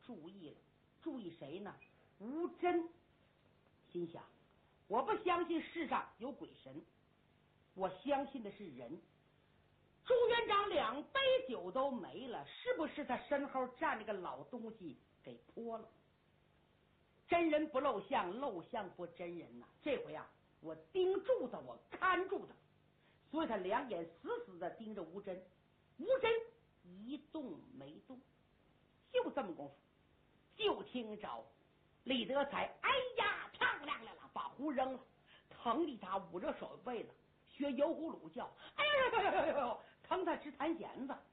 注意了。注意谁呢？吴真。心想，我不相信世上有鬼神，我相信的是人。朱元璋2杯酒都没了，是不是他身后站着个老东西给泼了？真人不露相，露相不真人呐。这回啊，我盯住他，我看住他，所以他两眼死死的盯着吴真。吴真一动没动，就这么功夫，就听着李德才哎呀漂亮来了，把壶扔了，疼的他捂着手背子学油葫芦叫，哎呀，疼他直弹弦子。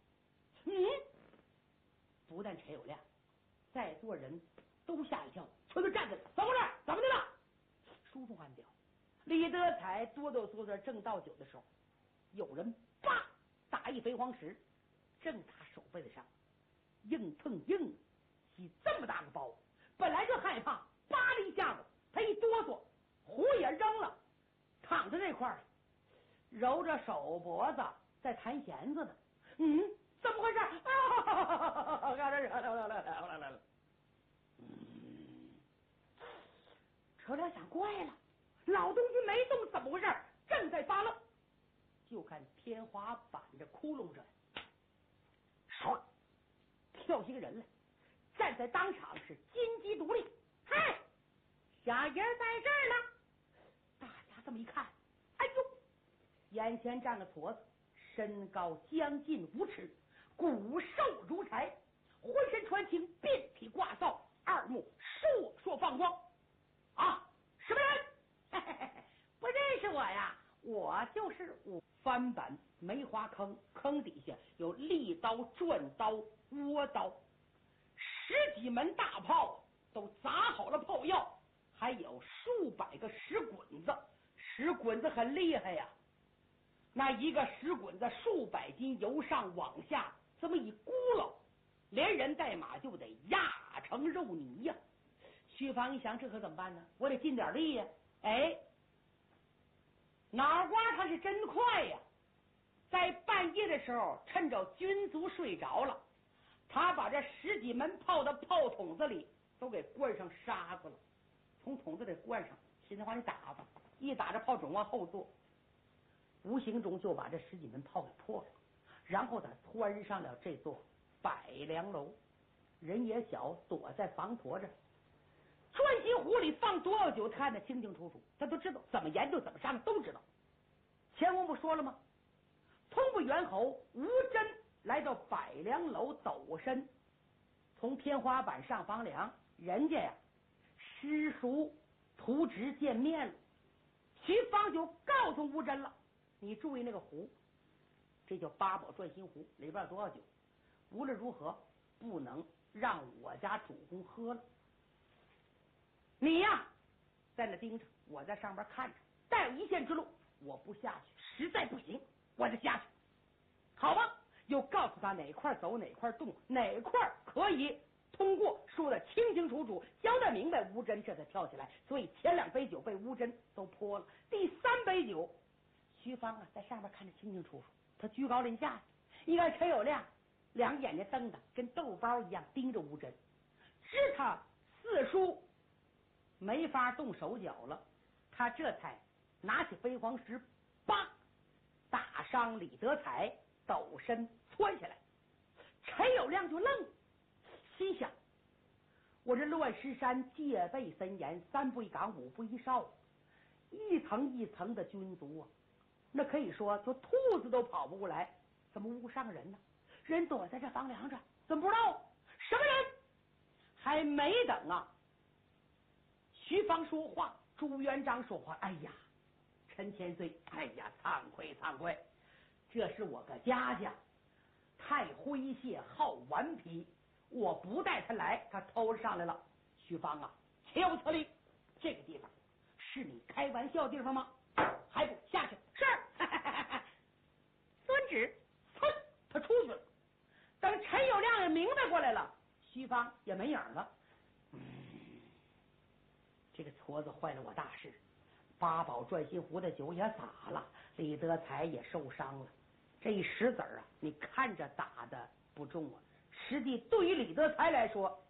不但陈友谅，在座人都吓一跳，全都站着了。怎么了？怎么的了？书中暗表，李德才哆哆嗦嗦正倒酒的时候，有人叭打一飞黄石，正打手背子上，硬碰硬起这么大个包，本来就害怕，叭的一下子他一哆嗦，壶也扔了，躺在那块儿揉着手脖子在弹弦子呢。怎么回事？来了。车辆想怪了，老东西没动，怎么回事？正在发愣，就看天花板这窟窿这唰跳起个人来，站在当场是金鸡独立。嗨，小爷在这儿呢！大家这么一看，哎呦，眼前站个矬子，身高将近5尺，骨瘦如柴，浑身穿青，遍体挂扫，二目烁烁放光。啊，什么人？不认识我呀？我就是我。翻板梅花坑，坑底下有利刀、转刀、倭刀，10几门大炮都砸好了炮药，还有数百个石滚子。石滚子很厉害呀，那一个石滚子数百斤，由上往下这么一咕噜，连人带马就得压成肉泥呀。徐芳一想，这可怎么办呢？我得尽点力呀。哎，脑瓜他是真快呀，在半夜的时候，趁着军卒睡着了，他把这10几门炮的炮筒子里都给灌上沙子了，从筒子里灌上，现在往里打吧，一打这炮种往后坐，无形中就把这10几门炮给破了。然后他窜上了这座百梁楼，人也小，躲在房坨这。转心壶里放多少酒，他看得清清楚楚，他都知道怎么研究怎么上，都知道。前文不说了吗？通不猿侯吴真来到百梁楼抖身，从天花板上房梁，人家呀师叔图纸见面了。徐芳就告诉吴真了，你注意那个壶，这叫八宝转心壶，里边有多少酒，无论如何不能让我家主公喝了。你呀在那盯着，我在上边看着，但有一线之路，我不下去，实在不行我得下去，好吧？又告诉他哪块走哪块动，哪块可以通过，说的清清楚楚，交代明白。吴真这才跳起来，所以前2杯酒被吴真都泼了，第3杯酒徐芳啊在上面看得清清楚楚，他居高临下，一看陈友谅2个眼睛瞪的跟豆包一样盯着吴真，知他四叔没法动手脚了，他这才拿起飞黄石，叭打伤李德才，抖身窜下来。陈友谅就愣，心想我这乱石山戒备森严，3不一岗5不一哨，一层一层的军卒啊，那可以说就兔子都跑不过来，怎么误上人呢？人躲在这房梁上，怎么不知道什么人？还没等啊徐芳说话，朱元璋说话，哎呀陈千岁，哎呀惭愧惭愧，这是我个家家，太诙谐好顽皮，我不带他来，他偷上来了。徐芳啊，切不特例，这个地方是你开玩笑的地方吗？还不下去？是遵旨。他出去了。等陈友谅也明白过来了，徐芳也没影了。这个矬子坏了我大事，八宝转心壶的酒也洒了，李德才也受伤了。这一石子啊，你看着打的不重啊，实际对于李德才来说